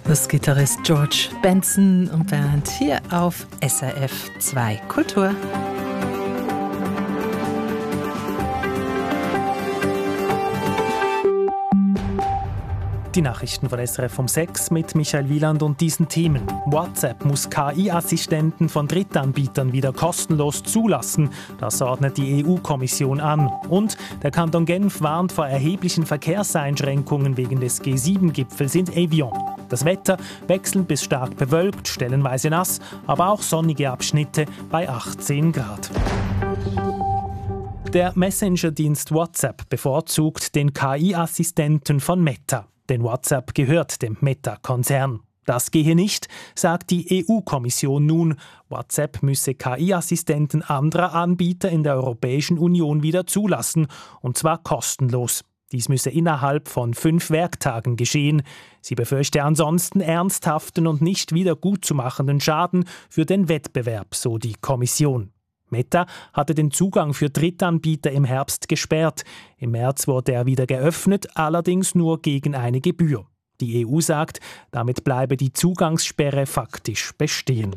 Das Gitarrist George Benson und Band hier auf SRF 2 Kultur. Die Nachrichten von SRF um 6 mit Michael Wieland und diesen Themen. WhatsApp muss KI-Assistenten von Drittanbietern wieder kostenlos zulassen. Das ordnet die EU-Kommission an. Und der Kanton Genf warnt vor erheblichen Verkehrseinschränkungen wegen des G7-Gipfels in Evian. Das Wetter wechselnd bis stark bewölkt, stellenweise nass, aber auch sonnige Abschnitte bei 18 Grad. Der Messenger-Dienst WhatsApp bevorzugt den KI-Assistenten von Meta. Denn WhatsApp gehört dem Meta-Konzern. Das gehe nicht, sagt die EU-Kommission nun. WhatsApp müsse KI-Assistenten anderer Anbieter in der Europäischen Union wieder zulassen, und zwar kostenlos. Dies müsse innerhalb von 5 Werktagen geschehen. Sie befürchte ansonsten ernsthaften und nicht wieder gutzumachenden Schaden für den Wettbewerb, so die Kommission. Meta hatte den Zugang für Drittanbieter im Herbst gesperrt. Im März wurde er wieder geöffnet, allerdings nur gegen eine Gebühr. Die EU sagt, damit bleibe die Zugangssperre faktisch bestehen.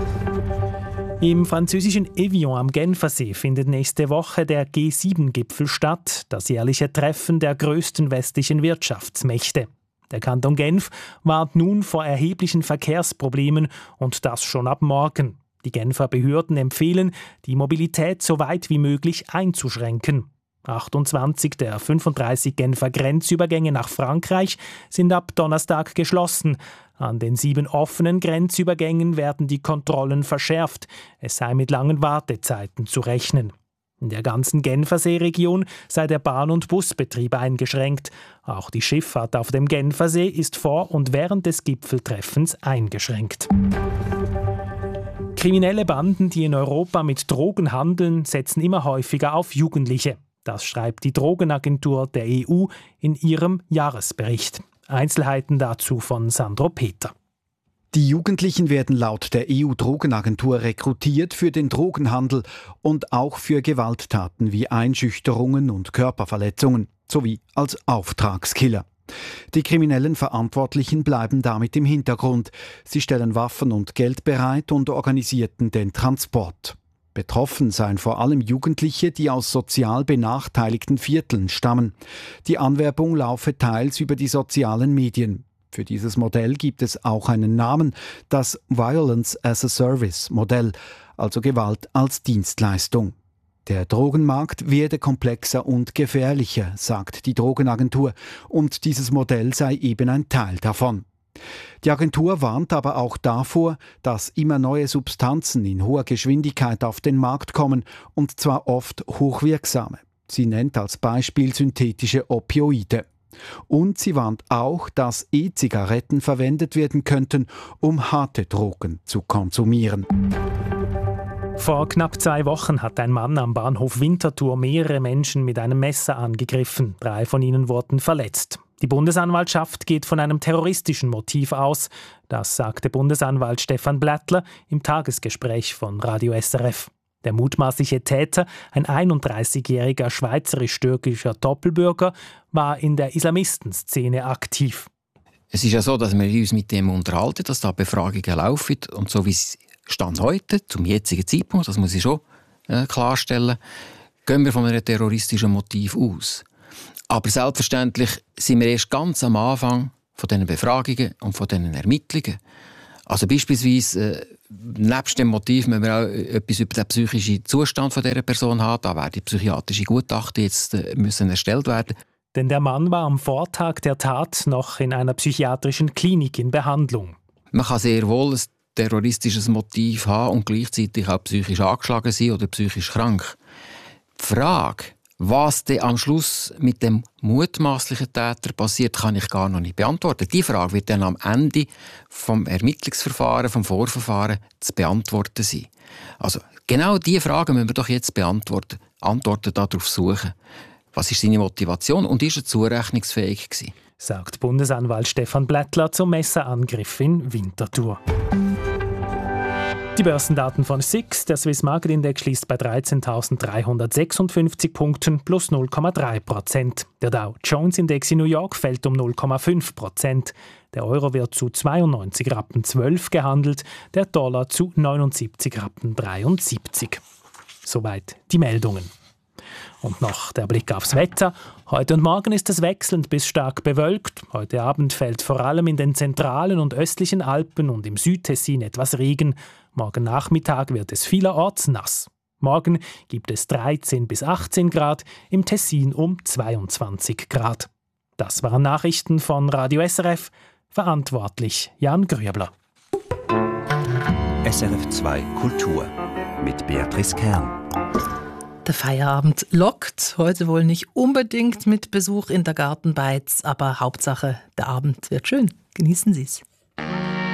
Im französischen Evian am Genfersee findet nächste Woche der G7-Gipfel statt, das jährliche Treffen der größten westlichen Wirtschaftsmächte. Der Kanton Genf warnt nun vor erheblichen Verkehrsproblemen und das schon ab morgen. Die Genfer Behörden empfehlen, die Mobilität so weit wie möglich einzuschränken. 28 der 35 Genfer Grenzübergänge nach Frankreich sind ab Donnerstag geschlossen. An den 7 offenen Grenzübergängen werden die Kontrollen verschärft. Es sei mit langen Wartezeiten zu rechnen. In der ganzen Genfersee-Region sei der Bahn- und Busbetrieb eingeschränkt. Auch die Schifffahrt auf dem Genfersee ist vor und während des Gipfeltreffens eingeschränkt. Kriminelle Banden, die in Europa mit Drogen handeln, setzen immer häufiger auf Jugendliche. Das schreibt die Drogenagentur der EU in ihrem Jahresbericht. Einzelheiten dazu von Sandro Peter. Die Jugendlichen werden laut der EU-Drogenagentur rekrutiert für den Drogenhandel und auch für Gewalttaten wie Einschüchterungen und Körperverletzungen sowie als Auftragskiller. Die kriminellen Verantwortlichen bleiben damit im Hintergrund. Sie stellen Waffen und Geld bereit und organisierten den Transport. Betroffen seien vor allem Jugendliche, die aus sozial benachteiligten Vierteln stammen. Die Anwerbung laufe teils über die sozialen Medien. Für dieses Modell gibt es auch einen Namen, das Violence as a Service Modell, also Gewalt als Dienstleistung. Der Drogenmarkt werde komplexer und gefährlicher, sagt die Drogenagentur, und dieses Modell sei eben ein Teil davon. Die Agentur warnt aber auch davor, dass immer neue Substanzen in hoher Geschwindigkeit auf den Markt kommen, und zwar oft hochwirksame. Sie nennt als Beispiel synthetische Opioide. Und sie warnt auch, dass E-Zigaretten verwendet werden könnten, um harte Drogen zu konsumieren. Vor knapp 2 Wochen hat ein Mann am Bahnhof Winterthur mehrere Menschen mit einem Messer angegriffen. 3 von ihnen wurden verletzt. Die Bundesanwaltschaft geht von einem terroristischen Motiv aus. Das sagte Bundesanwalt Stefan Blattler im Tagesgespräch von Radio SRF. Der mutmaßliche Täter, ein 31-jähriger schweizerisch-türkischer Doppelbürger, war in der Islamistenszene aktiv. Es ist ja so, dass wir uns mit dem unterhalten, dass da Befragungen laufen. Und so wie es Stand heute, zum jetzigen Zeitpunkt, das muss ich schon klarstellen, gehen wir von einem terroristischen Motiv aus. Aber selbstverständlich sind wir erst ganz am Anfang von diesen Befragungen und von diesen Ermittlungen. Also beispielsweise, nebst dem Motiv müssen wir auch etwas über den psychischen Zustand von dieser Person haben. Da werden psychiatrische Gutachten jetzt müssen erstellt werden. Denn der Mann war am Vortag der Tat noch in einer psychiatrischen Klinik in Behandlung. Man kann sehr wohl ein terroristisches Motiv haben und gleichzeitig auch psychisch angeschlagen sein oder psychisch krank. Die Frage, was dann am Schluss mit dem mutmaßlichen Täter passiert, kann ich gar noch nicht beantworten. Die Frage wird dann am Ende vom Ermittlungsverfahren, vom Vorverfahren zu beantworten sein. Also genau diese Fragen müssen wir doch jetzt beantworten, Antworten darauf suchen. Was ist seine Motivation und ist er zurechnungsfähig gewesen? Sagt Bundesanwalt Stefan Blattler zum Messerangriff in Winterthur. Die Börsendaten von SIX. Der Swiss Market Index schließt bei 13.356 Punkten plus 0,3%. Der Dow Jones Index in New York fällt um 0,5%. Der Euro wird zu 92,12 Rappen gehandelt, der Dollar zu 79,73 Rappen. Soweit die Meldungen. Und noch der Blick aufs Wetter. Heute und morgen ist es wechselnd bis stark bewölkt. Heute Abend fällt vor allem in den zentralen und östlichen Alpen und im Südtessin etwas Regen. Morgen Nachmittag wird es vielerorts nass. Morgen gibt es 13 bis 18 Grad, im Tessin um 22 Grad. Das waren Nachrichten von Radio SRF. Verantwortlich Jan Grüebler. SRF 2 Kultur mit Beatrice Kern. Der Feierabend lockt, heute wohl nicht unbedingt mit Besuch in der Gartenbeiz, aber Hauptsache, der Abend wird schön. Genießen Sie es.